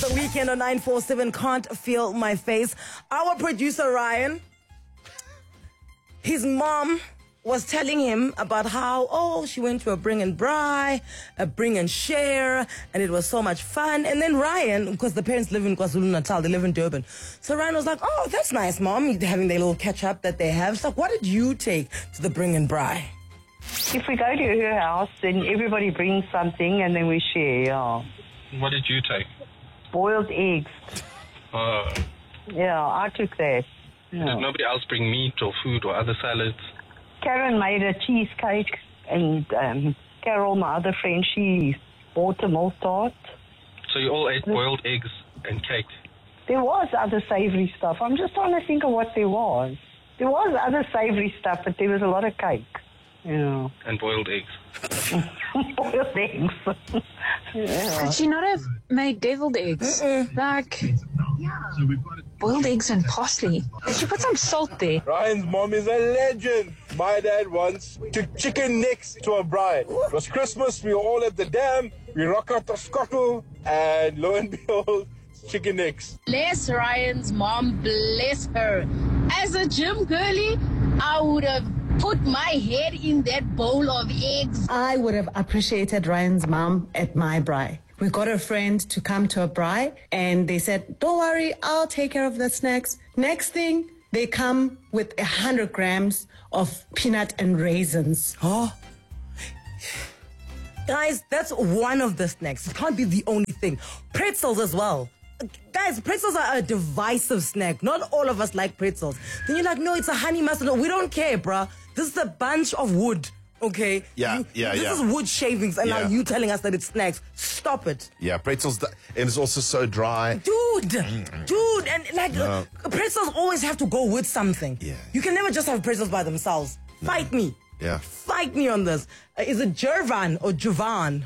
the weekend on 947. Can't feel my face. Our producer Ryan, his mom was telling him about how, she went to a bring and bri, a bring and share, and it was so much fun. And then Ryan, because the parents live in KwaZulu-Natal, they live in Durban. So Ryan was like, oh, that's nice, Mom, having their little catch-up that they have. So what did you take to the bring and bri? If we go to her house, then everybody brings something and then we share, yeah. What did you take? Boiled eggs. Yeah, I took that. Yeah. Did nobody else bring meat or food or other salads? Karen made a cheesecake, and Carol, my other friend, she bought a milk tart. So you all ate boiled eggs and cake? There was other savory stuff. I'm just trying to think of what there was. There was other savory stuff, but there was a lot of cake. Yeah. And boiled eggs. Boiled eggs. Yeah. Could she not have made deviled eggs? Like boiled eggs and parsley. Did you put some salt there? Ryan's mom is a legend. My dad once took chicken necks to a bride. It was Christmas, we were all at the dam, we rock out the scuttle, and lo and behold, chicken necks. Bless Ryan's mom, bless her. As a gym girly, I would have put my head in that bowl of eggs. I would have appreciated Ryan's mom at my braai. We got a friend to come to a braai, and they said, don't worry, I'll take care of the snacks. Next thing, they come with 100 grams of peanut and raisins. Oh. Guys, that's one of the snacks. It can't be the only thing. Pretzels as well. Guys, pretzels are a divisive snack. Not all of us like pretzels. Then you're like, no, it's a honey mustard. No, we don't care, bruh. This is a bunch of wood, okay? This is wood shavings, and now you telling us that it's snacks. Stop it. Yeah, pretzels, and it's also so dry. Dude, and pretzels always have to go with something. Yeah. You can never just have pretzels by themselves. No. Fight me. Yeah. Fight me on this. Is it Jervan or Javan?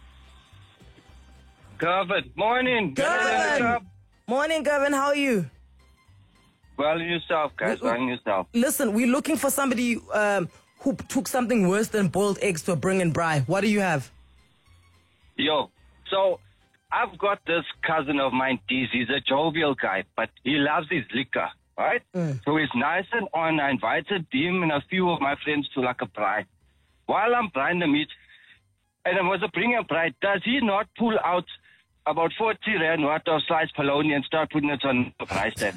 Gavin, morning. Gavin. Morning, Gavin. How are you? Well, yourself, guys. Well, yourself. Listen, we're looking for somebody who took something worse than boiled eggs to a bring and bri. What do you have? Yo, so I've got this cousin of mine, Deez. He's a jovial guy, but he loves his liquor, right? So he's nice and on. I invited him and a few of my friends to like a braai. While I'm frying the meat, and it was a bring and bri, does he not pull out about 40 rand worth of sliced polony and start putting it on the price stand?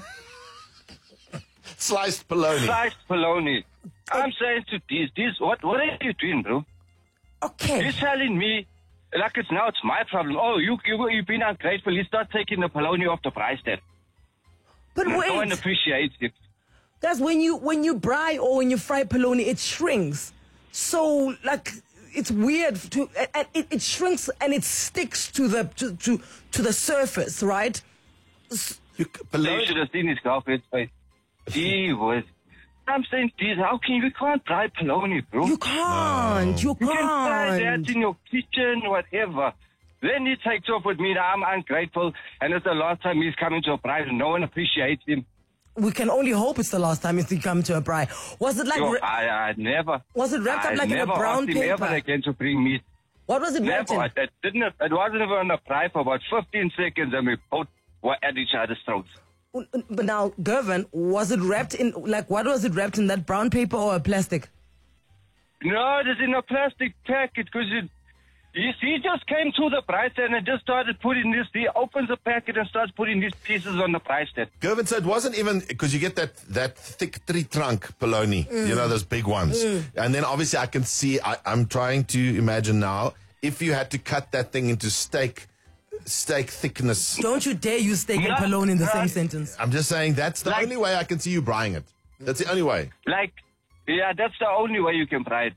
Sliced polony. Sliced polony. I'm saying to Deez, what are you doing, bro? Okay. You're telling me, like it's my problem. Oh, you've been ungrateful. You start taking the polony off the price stand. But wait. No one appreciates it. Guys, when you bri or when you fry polony, it shrinks. So, like, it's weird it shrinks and it sticks to the surface, right? You should have seen his girlfriend's face. He was. I'm saying, Deez, how can you can't fry polony, bro? You can't. You can fry that in your kitchen, whatever. Then he takes off with me. Now I'm ungrateful, and it's the last time he's coming to a bride, and no one appreciates him. We can only hope it's the last time he come to a bride. Was it like? I never. Was it wrapped up like in a brown paper? I never again to bring meat. What was it wrapped in? It wasn't even on the fry for about 15 seconds, and we both were at each other's throats. But now, Gervin, was it wrapped in, like, what was it wrapped in, that brown paper or a plastic? No, it is in a plastic packet, because he just came to the price and just started putting this. He opens the packet and starts putting these pieces on the price stand. Gervin, so it wasn't even, because you get that thick tree-trunk polony, you know, those big ones. And then obviously I can see, I'm trying to imagine now, if you had to cut that thing into steak thickness. Don't you dare use steak and polony in the same sentence. I'm just saying that's the only way I can see you brying it. That's the only way. That's the only way you can fry it.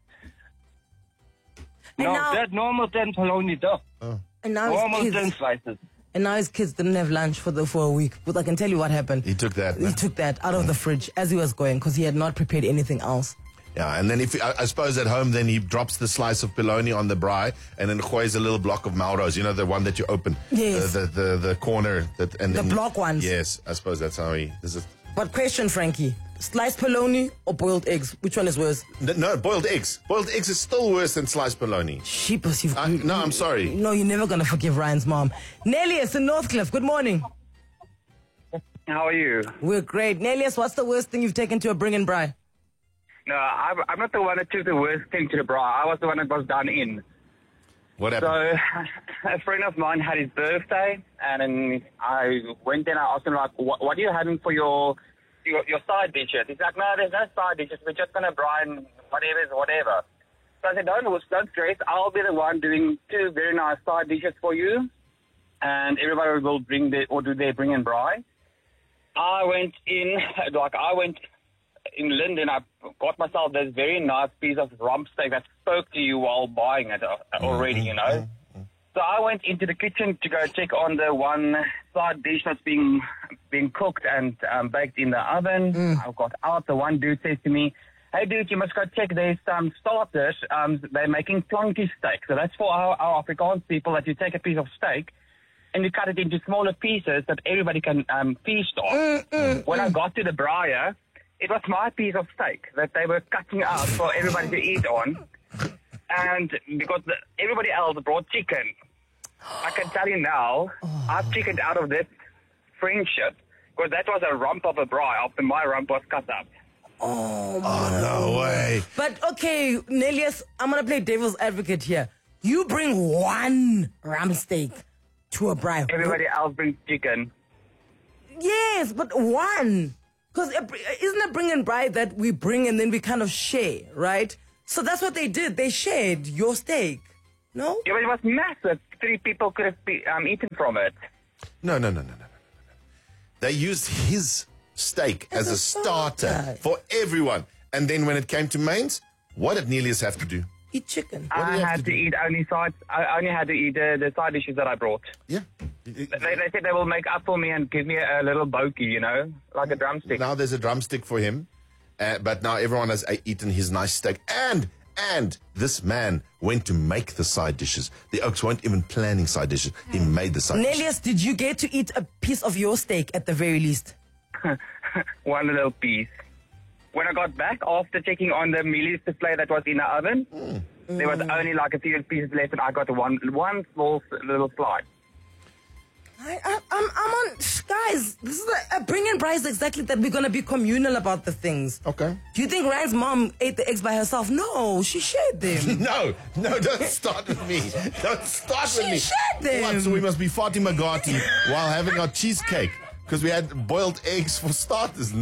No, that normal 10 polony though. And now normal 10 slices. And now his kids didn't have lunch for a week. But I can tell you what happened. He took that. He took that out of the fridge as he was going because he had not prepared anything else. Yeah, and then I suppose at home, then he drops the slice of polony on the braai and then goois a little block of Melrose. You know, the one that you open. Yes. The corner. And the block ones. Yes, I suppose that's how he... But question, Frankie. Sliced bologna or boiled eggs? Which one is worse? No, boiled eggs. Boiled eggs is still worse than sliced bologna. Sheepers, No, I'm sorry. No, you're never going to forgive Ryan's mom. Nelius in Northcliffe, good morning. How are you? We're great. Nelius, what's the worst thing you've taken to a bring and bri? No, I'm not the one that took the worst thing to the bra. I was the one that was done in. What happened? So, a friend of mine had his birthday, and then I went there and I asked him, like, what are you having for your side dishes? He's like, no, there's no side dishes. We're just going to brine whatever. So I said, don't stress. I'll be the one doing 2 very nice side dishes for you, and everybody will do their bring and brine. I went in Linden, I got myself this very nice piece of rump steak that spoke to you while buying it already, you know. So I went into the kitchen to go check on the one side dish that's being cooked and baked in the oven. I got out. The one dude says to me, hey, dude, you must go check. There's some starters. They're making plankie steak. So that's for our Afrikaans people, that you take a piece of steak and you cut it into smaller pieces that everybody can feast on. When I got to the braaier, it was my piece of steak that they were cutting up for everybody to eat on. And because everybody else brought chicken, I can tell you now, I've chickened out of this friendship because that was a rump of a braai after my rump was cut up. Oh, no way. But okay, Nelius, I'm going to play devil's advocate here. You bring one rump steak to a braai. Everybody else brings chicken. Yes, but one. Because isn't it bring and braai that we bring and then we kind of share, right? So that's what they did. They shared your steak. No? Yeah, but it was massive. 3 people could have eaten from it. No. They used his steak as a starter for everyone. And then when it came to mains, what did Nelius have to do? Eat chicken. I had to eat only sides. I only had to eat the side dishes that I brought. Yeah. They said they will make up for me and give me a little bokey, you know, like a drumstick. Now there's a drumstick for him. But now everyone has eaten his nice steak. And this man went to make the side dishes. The Oaks weren't even planning side dishes. He made the side dishes. Nelius, did you get to eat a piece of your steak at the very least? One little piece. When I got back after checking on the mealies display that was in the oven, there was only like a few pieces left, and I got one small little slice. I'm on, guys. This is a bring and braai is exactly that. We're gonna be communal about the things. Okay. Do you think Ryan's mom ate the eggs by herself? No, she shared them. No, don't start with me. Don't start with me. She shared them. What? So we must be Fatima Ghati while having our cheesecake because we had boiled eggs for starters.